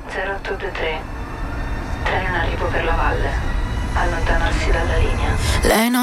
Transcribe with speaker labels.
Speaker 1: 0823. Treno in arrivo per la valle. Allontanarsi dalla linea.
Speaker 2: Lei non